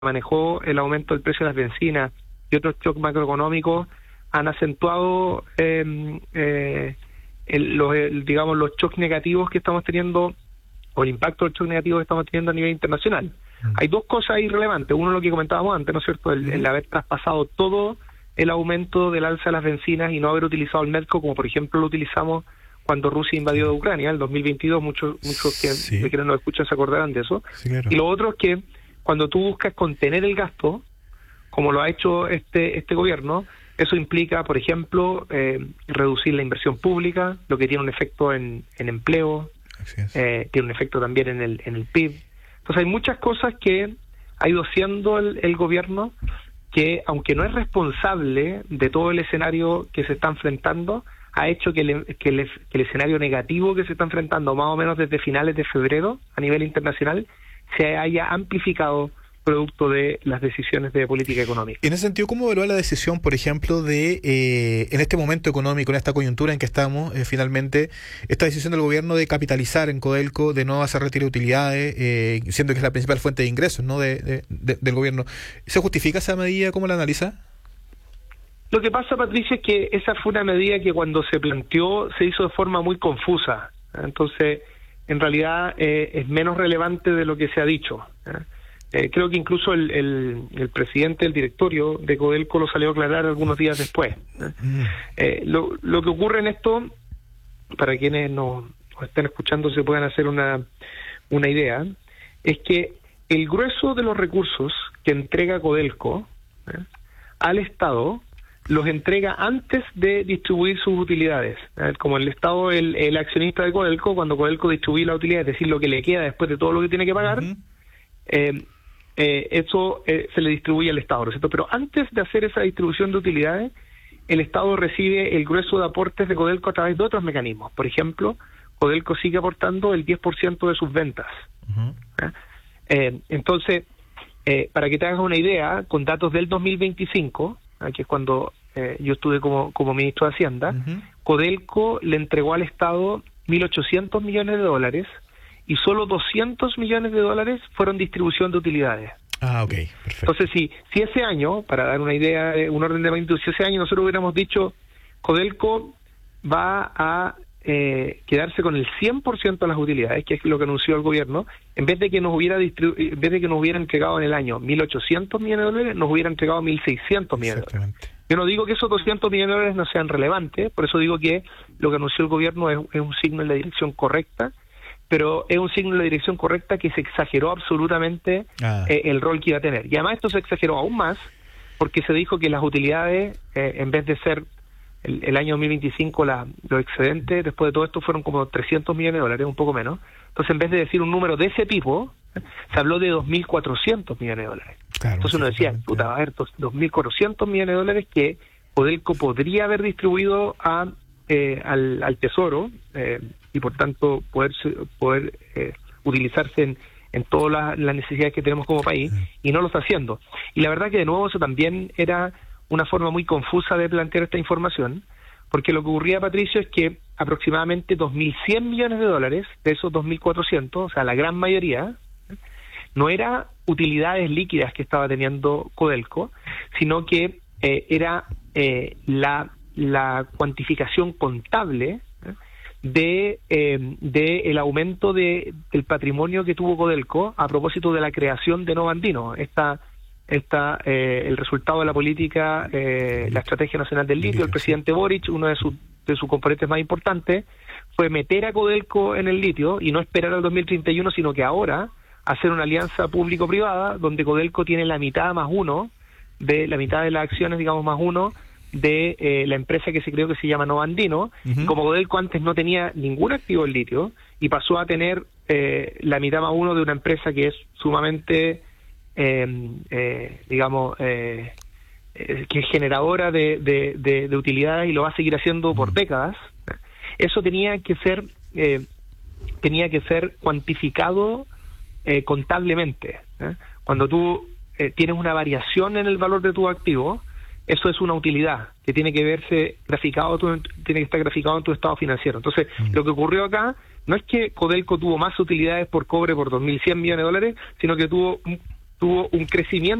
manejó el aumento del precio de las bencinas y otros shocks macroeconómicos han acentuado digamos los shocks negativos que estamos teniendo, o el impacto del shock negativo que estamos teniendo a nivel internacional. Hay dos cosas ahí relevantes. Uno, lo que comentábamos antes, ¿no es cierto?, el haber traspasado todo el aumento del alza de las bencinas y no haber utilizado el mercado, como por ejemplo lo utilizamos cuando Rusia invadió Ucrania en el 2022. Muchos que nos escuchan se acordarán de eso. Sí, claro. Y lo otro es que cuando tú buscas contener el gasto, como lo ha hecho este gobierno, eso implica, por ejemplo, reducir la inversión pública, lo que tiene un efecto en empleo, tiene un efecto también en el PIB. Entonces hay muchas cosas que ha ido haciendo el gobierno que, aunque no es responsable de todo el escenario que se está enfrentando, ha hecho que el escenario negativo que se está enfrentando más o menos desde finales de febrero a nivel internacional se haya amplificado producto de las decisiones de política económica. En ese sentido, ¿cómo evalúa la decisión, por ejemplo, de en este momento económico, en esta coyuntura en que estamos, finalmente, esta decisión del gobierno de capitalizar en Codelco, de no hacer retiro de utilidades, siendo que es la principal fuente de ingresos, ¿no?, del gobierno? ¿Se justifica esa medida? ¿Cómo la analiza? Lo que pasa, Patricia, es que esa fue una medida que cuando se planteó se hizo de forma muy confusa. Entonces, en realidad es menos relevante de lo que se ha dicho. Creo que incluso el presidente del directorio de Codelco lo salió a aclarar algunos días después. Lo que ocurre en esto, para quienes nos estén escuchando se puedan hacer una idea, es que el grueso de los recursos que entrega Codelco al Estado los entrega antes de distribuir sus utilidades. Como el Estado, el accionista de Codelco, cuando Codelco distribuye la utilidad, es decir, lo que le queda después de todo lo que tiene que pagar, eso se le distribuye al Estado, ¿no es cierto? Pero antes de hacer esa distribución de utilidades, el Estado recibe el grueso de aportes de Codelco a través de otros mecanismos. Por ejemplo, Codelco sigue aportando el 10% de sus ventas. Entonces, para que te hagas una idea, con datos del 2025, que es cuando yo estuve como ministro de Hacienda, Codelco le entregó al Estado 1.800 millones de dólares y solo 200 millones de dólares fueron distribución de utilidades. Ah, ok, perfecto. Entonces, si ese año, para dar una idea, un orden de magnitud, si ese año nosotros hubiéramos dicho Codelco va a quedarse con el 100% de las utilidades, que es lo que anunció el gobierno, en vez de que nos hubiera entregado en el año 1.800 millones de dólares, nos hubiera entregado 1.600 millones de dólares. Yo no digo que esos 200 millones de dólares no sean relevantes, por eso digo que lo que anunció el gobierno es un signo en la dirección correcta, pero es un signo en la dirección correcta que se exageró absolutamente el rol que iba a tener. Y además esto se exageró aún más porque se dijo que las utilidades, en vez de ser el año 2025 los excedentes, después de todo esto fueron como 300 millones de dólares, un poco menos. Entonces, en vez de decir un número de ese tipo, se habló de 2.400 millones de dólares. Claro, entonces uno decía, puta, va a haber 2.400 millones de dólares que Codelco podría haber distribuido al Tesoro y por tanto poder utilizarse en todas las necesidades que tenemos como país, y no lo está haciendo. Y la verdad que de nuevo eso también era una forma muy confusa de plantear esta información, porque lo que ocurría, Patricio, es que aproximadamente 2.100 millones de dólares de esos 2.400, o sea, la gran mayoría, no era utilidades líquidas que estaba teniendo Codelco, sino que era la cuantificación contable de el aumento del patrimonio que tuvo Codelco a propósito de la creación de Nova Andino. El resultado de la política, la Estrategia Nacional del Litio, el presidente Boric, uno de sus componentes más importantes, fue meter a Codelco en el litio y no esperar al 2031, sino que ahora hacer una alianza público-privada donde Codelco tiene la mitad más uno, de la mitad de las acciones, digamos, más uno, de la empresa que se creó que se llama Nova Andino. Como Codelco antes no tenía ningún activo en litio y pasó a tener la mitad más uno de una empresa que es sumamente que es generadora de utilidades y lo va a seguir haciendo por décadas. Eso tenía que ser cuantificado contablemente. Cuando tú tienes una variación en el valor de tu activo, eso es una utilidad que tiene que verse graficado, tiene que estar graficado en tu estado financiero. Entonces, lo que ocurrió acá no es que Codelco tuvo más utilidades por cobre por 2.100 millones de dólares, sino que tuvo tuvo un crecimiento